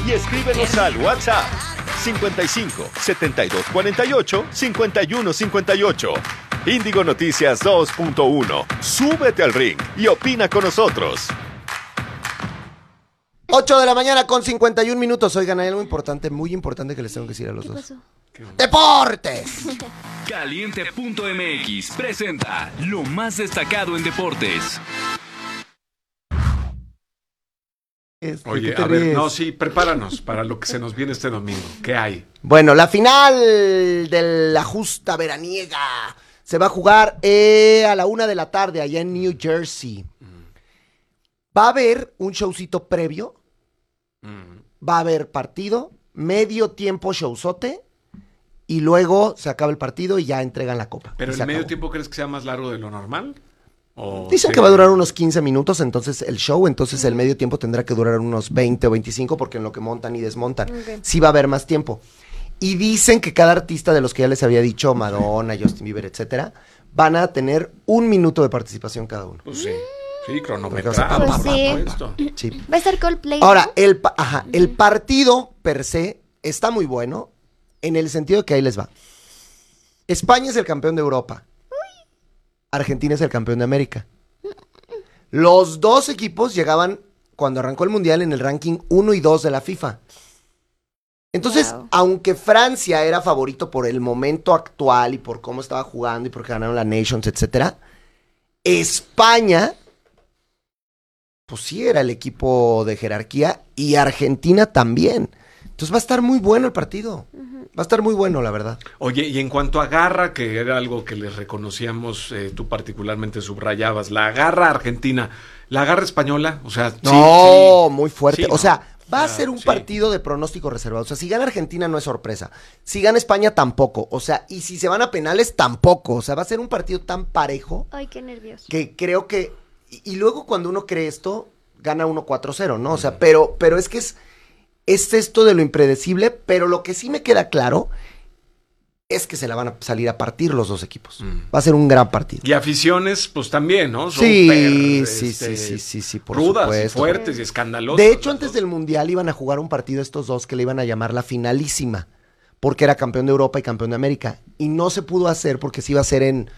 y escríbenos al WhatsApp 55 72 48 51 58. Índigo Noticias 2.1. Súbete al ring y opina con nosotros. 8 de la mañana con 51 minutos. Oigan, hay algo importante, muy importante que les tengo que decir a los ¿Qué dos. pasó? ¡Deportes! Caliente.mx presenta lo más destacado en deportes. Oye, ¿Qué te a ver, ríes? no, sí, prepáranos para lo que se nos viene este domingo. ¿Qué hay? Bueno, la final de la justa veraniega se va a jugar a la 1 de la tarde allá en New Jersey. Va a haber un showcito previo, va a haber partido, medio tiempo showzote, y luego se acaba el partido y ya entregan la copa. ¿Pero Y el se medio acabó. tiempo crees que sea más largo de lo normal? Dicen que va a durar unos 15 minutos, entonces el show, entonces el medio tiempo tendrá que durar unos 20 o 25, porque en lo que montan y desmontan, Ok. sí va a haber más tiempo. Y dicen que cada artista de los que ya les había dicho, Madonna, Justin Bieber, etcétera, van a tener 1 minuto de participación cada uno. Pues sí, sí, Pues cronometrado. sí. por supuesto. Sí. Va a estar Coldplay. Ahora, ¿no? el partido per se está muy bueno en el sentido de que ahí les va. España es el campeón de Europa. Argentina es el campeón de América. Los dos equipos llegaban, cuando arrancó el Mundial, en el ranking 1 y 2 de la FIFA. Entonces, Wow. aunque Francia era favorito por el momento actual y por cómo estaba jugando y porque ganaron la Nations, etcétera, España, pues sí era el equipo de jerarquía y Argentina también. Entonces va a estar muy bueno el partido. Va a estar muy bueno, la verdad. Oye, y en cuanto a garra, que era algo que les reconocíamos, tú particularmente subrayabas, la garra argentina, la garra española, o sea, No, muy fuerte. Sí, o sea, va a Ah, ser un sí. partido de pronóstico reservado. O sea, si gana Argentina no es sorpresa. Si gana España tampoco. O sea, y si se van a penales tampoco. O sea, va a ser un partido tan parejo Ay, qué nervioso. que creo que... Y luego cuando uno cree esto, gana 1-4-0, ¿no? O sea, pero es que es esto de lo impredecible, pero lo que sí me queda claro es que se la van a salir a partir los dos equipos. Va a ser un gran partido. Y aficiones, pues también, ¿no? Sí, Súper, sí, por rudas, y supuesto. fuertes y escandalosas. De hecho, las antes dos. del Mundial iban a jugar un partido estos dos que le iban a llamar la finalísima, porque era campeón de Europa y campeón de América. Y no se pudo hacer porque se iba a hacer en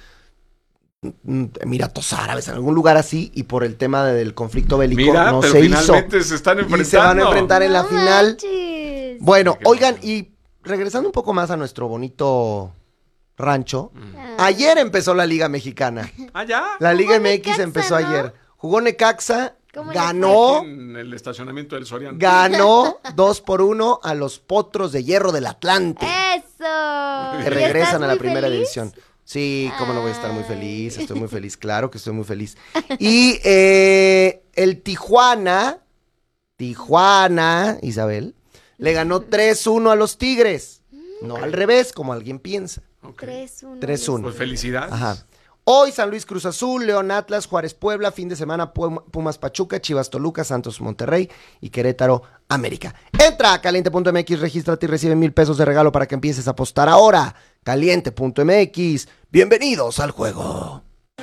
Emiratos Árabes, en algún lugar así, y por el tema del conflicto bélico Mira, no pero se hizo. finalmente se están enfrentando. Y se van a enfrentar en la No final. manches. Bueno, Qué oigan, bueno. y regresando un poco más a nuestro bonito rancho, Ah. ayer empezó la Liga Mexicana. Ah, ya. La Liga Jugó MX Necaxa, empezó ¿no? ayer. Jugó Necaxa, ¿Cómo le ganó, En el estacionamiento del Soriano. ganó 2-1 a los Potros de Hierro del Atlante, ¡Eso! que ¿Y regresan estás a la muy primera feliz? división. Sí, cómo no voy a estar muy Ay. feliz, estoy muy feliz, claro que estoy muy feliz. Y el Tijuana, Isabel, le ganó 3-1 a los Tigres. No al revés, como alguien piensa. Ok. 3-1. 3-1. Pues felicidades. Ajá. Hoy San Luis Cruz Azul, León Atlas, Juárez Puebla, fin de semana Pumas Pachuca, Chivas Toluca, Santos Monterrey y Querétaro América. Entra a caliente.mx, regístrate y recibe 1,000 pesos de regalo para que empieces a apostar ahora. Caliente.mx, bienvenidos al juego.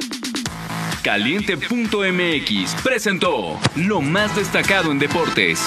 Caliente.mx presentó lo más destacado en deportes.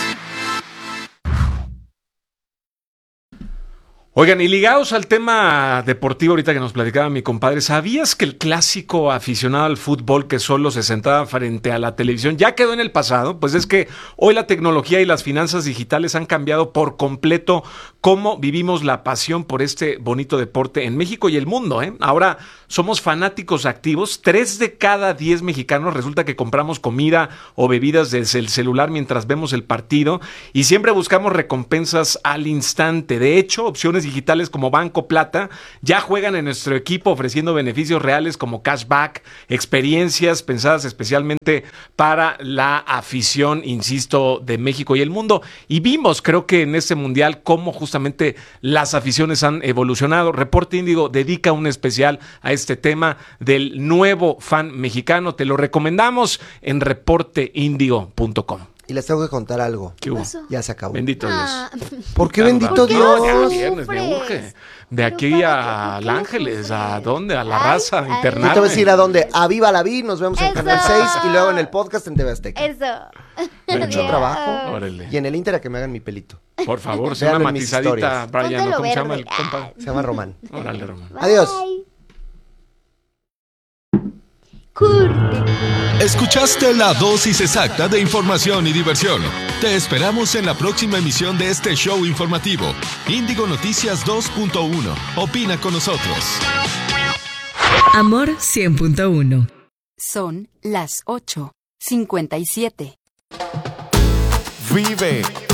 Oigan, y ligados al tema deportivo ahorita que nos platicaba mi compadre, ¿sabías que el clásico aficionado al fútbol que solo se sentaba frente a la televisión ya quedó en el pasado? Pues es que hoy la tecnología y las finanzas digitales han cambiado por completo cómo vivimos la pasión por este bonito deporte en México y el mundo, ¿eh? Ahora somos fanáticos activos. 3 de cada 10 mexicanos resulta que compramos comida o bebidas desde el celular mientras vemos el partido y siempre buscamos recompensas al instante. De hecho, opciones digitales como Banco Plata ya juegan en nuestro equipo ofreciendo beneficios reales como cashback, experiencias pensadas especialmente para la afición, insisto, de México y el mundo. Y vimos, creo que en este mundial, cómo justamente las aficiones han evolucionado. Reporte Índigo dedica un especial a este tema del nuevo fan mexicano. Te lo recomendamos en reporteindigo.com. Y les tengo que contar algo. ¿Qué hubo? pasó? Ya se acabó. Bendito Ah, Dios. ¿Por qué Claro, bendito va. Dios? Ya, viernes, me sufres? urge. De ¿Pero aquí para a qué? ¿Por qué lo Ángeles, ¿a sufres? dónde? A la Ay, raza, ay. Yo internarme. te voy a decir a dónde. A Viva la Vi, nos vemos en Eso. Canal 6 y luego en el podcast en TV Azteca. Eso. Mucho Adiós. trabajo. Órale. Y en el Inter a que me hagan mi pelito. Por favor, sea Véanlo una en mis matizadita, historias. Brian. Póntelo ¿Cómo se llama el verde. compa? Se llama Román. Órale, Román. Bye. Adiós. Curte. Escuchaste la dosis exacta de información y diversión. Te esperamos en la próxima emisión de este show informativo. Índigo Noticias 2.1. Opina con nosotros. Amor 100.1. Son las 8:57. Vive